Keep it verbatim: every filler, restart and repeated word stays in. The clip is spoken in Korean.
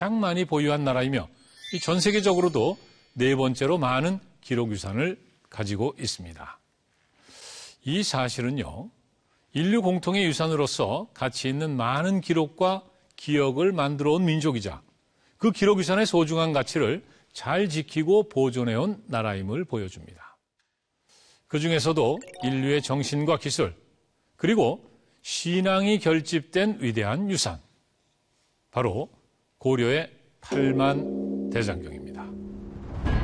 가장 많이 보유한 나라이며 전 세계적으로도 네 번째로 많은 기록유산을 가지고 있습니다. 이 사실은요, 인류 공통의 유산으로서 가치 있는 많은 기록과 기억을 만들어 온 민족이자 그 기록유산의 소중한 가치를 잘 지키고 보존해온 나라임을 보여줍니다. 그 중에서도 인류의 정신과 기술, 그리고 신앙이 결집된 위대한 유산, 바로 고려의 팔만 대장경입니다.